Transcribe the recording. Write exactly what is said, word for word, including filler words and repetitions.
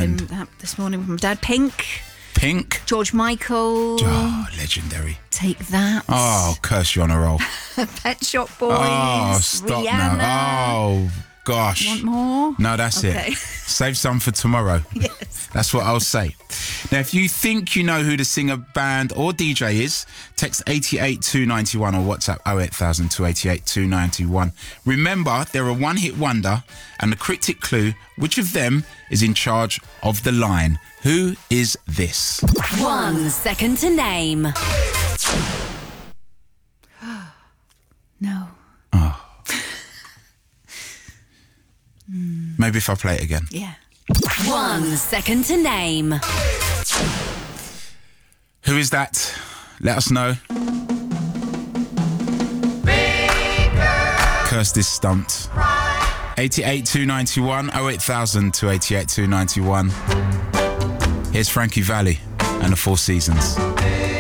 weekend? Um, that this morning with my dad. Pink. Pink. George Michael. Oh, legendary. Take That. Oh, curse you on a roll. Pet Shop Boys. Oh, stop Rihanna. now. Oh, gosh. Want more? No, that's Okay. it. Save some for tomorrow. Yes. That's what I'll say. Now, if you think you know who the singer, band or D J is, text eight eight two nine one or WhatsApp oh eight thousand two eight eight two nine one. Remember, they're a one-hit wonder, and the cryptic clue, which of them is in charge of the line? Who is this? One second to name. No. Oh. Maybe if I play it again. Yeah. One second to name. Who is that? Let us know. Kirsty stumped. eight eight two nine one, oh eight thousand two eight eight two nine one. Here's Frankie Valli and the Four Seasons.